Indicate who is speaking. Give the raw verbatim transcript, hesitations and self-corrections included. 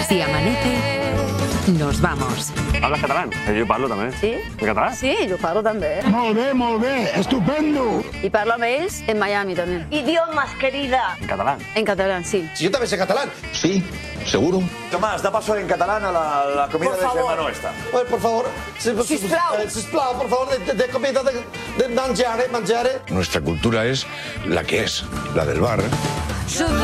Speaker 1: Si amanece, nos vamos.
Speaker 2: ¿Hablas catalán? Eh, Yo parlo també.
Speaker 3: Sí?
Speaker 2: En català?
Speaker 3: Sí, jo parlo també.
Speaker 4: Molt bé, molt bé, estupendo.
Speaker 3: I parlo amb ells en Miami també.
Speaker 5: Idiomas, querida.
Speaker 2: En catalán.
Speaker 3: En catalán, sí.
Speaker 6: Si yo también sé catalán. Sí, seguro.
Speaker 7: Tomás, da paso en catalán a la, la comida
Speaker 5: Por
Speaker 7: de
Speaker 5: favor.
Speaker 7: germano esta.
Speaker 6: Pues, por favor, si, si,
Speaker 5: Sisplau.
Speaker 6: eh, sisplau, por favor, de, de comida, de, de mangiare, mangiare.
Speaker 8: Nuestra cultura es la que es, la del bar.